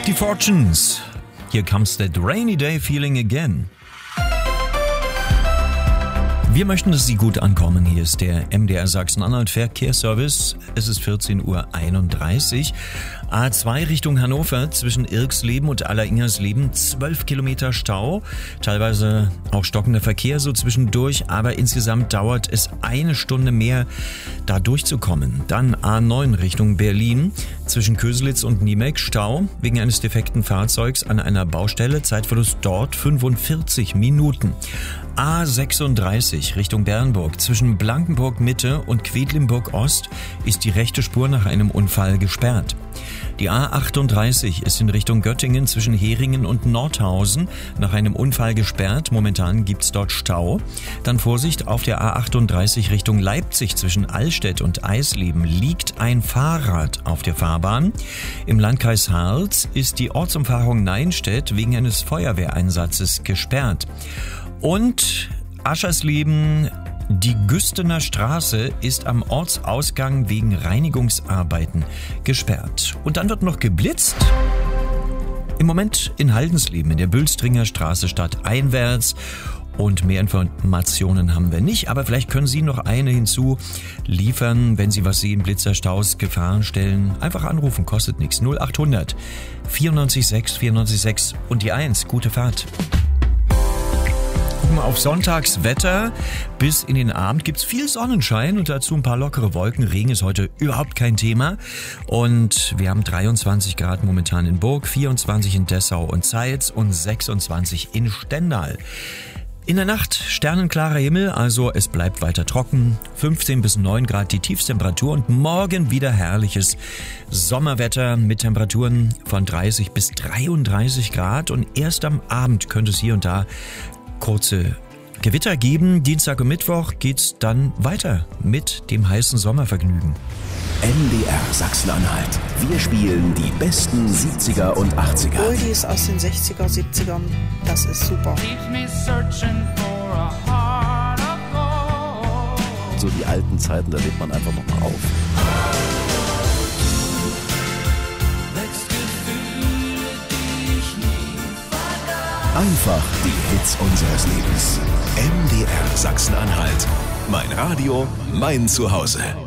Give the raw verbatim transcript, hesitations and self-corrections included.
Die Fortunes. Here comes that rainy day feeling again. Wir möchten, dass Sie gut ankommen. Hier ist der M D R Sachsen-Anhalt Verkehrsservice. Es ist vierzehn Uhr einunddreißig. A zwei Richtung Hannover zwischen Irxleben und Alleringersleben. zwölf Kilometer Stau. Teilweise auch stockender Verkehr so zwischendurch. Aber insgesamt dauert es eine Stunde mehr, da durchzukommen. Dann A neun Richtung Berlin. Zwischen Köselitz und Niemek Stau wegen eines defekten Fahrzeugs an einer Baustelle. Zeitverlust dort fünfundvierzig Minuten. A sechsunddreißig Richtung Bernburg. Zwischen Blankenburg Mitte und Quedlinburg Ost ist die rechte Spur nach einem Unfall gesperrt. Die A achtunddreißig ist in Richtung Göttingen zwischen Heringen und Nordhausen nach einem Unfall gesperrt. Momentan gibt's dort Stau. Dann Vorsicht, auf der A achtunddreißig Richtung Leipzig zwischen Allstedt und Eisleben liegt ein Fahrrad auf der Fahrbahn. Im Landkreis Harz ist die Ortsumfahrung Neinstedt wegen eines Feuerwehreinsatzes gesperrt. Und Aschersleben, die Güstener Straße ist am Ortsausgang wegen Reinigungsarbeiten gesperrt. Und dann wird noch geblitzt. Im Moment in Haldensleben in der Bülstringer Straße stadteinwärts. Und mehr Informationen haben wir nicht, aber vielleicht können Sie noch eine hinzu liefern, wenn Sie was sehen, Blitzer, Staus, Gefahrenstellen. Einfach anrufen, kostet nichts. null achthundert vierundneunzig sechs vierundneunzig sechs und die eins. Gute Fahrt. Gucken wir auf Sonntagswetter. Bis in den Abend gibt's viel Sonnenschein und dazu ein paar lockere Wolken. Regen ist heute überhaupt kein Thema. Und wir haben dreiundzwanzig Grad momentan in Burg, vierundzwanzig in Dessau und Zeitz und sechsundzwanzig in Stendal. In der Nacht sternenklarer Himmel, also es bleibt weiter trocken. fünfzehn bis neun Grad die Tiefstemperatur und morgen wieder herrliches Sommerwetter mit Temperaturen von dreißig bis dreiunddreißig Grad. Und erst am Abend könnte es hier und da kurze Gewitter geben. Dienstag und Mittwoch geht's dann weiter mit dem heißen Sommervergnügen. M D R Sachsen-Anhalt. Wir spielen die besten siebziger und achtziger. Oldies aus den sechziger, siebzigern. Das ist super. So die alten Zeiten, da lebt man einfach nochmal auf. Einfach die Hits unseres Lebens. M D R Sachsen-Anhalt. Mein Radio, mein Zuhause.